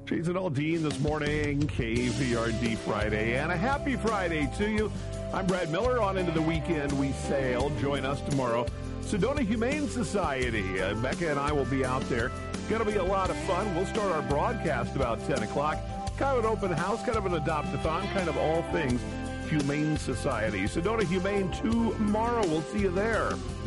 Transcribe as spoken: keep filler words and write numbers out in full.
Jason Aldean this morning, K V R D Friday, and a happy Friday to you. I'm Brad Miller. On into the weekend we sail. Join us tomorrow. Sedona Humane Society. Uh, Becca and I will be out there. Going to be a lot of fun. We'll start our broadcast about ten o'clock. Kind of an open house, kind of an adopt-a-thon, kind of all things Humane Society. Sedona Humane tomorrow. We'll see you there.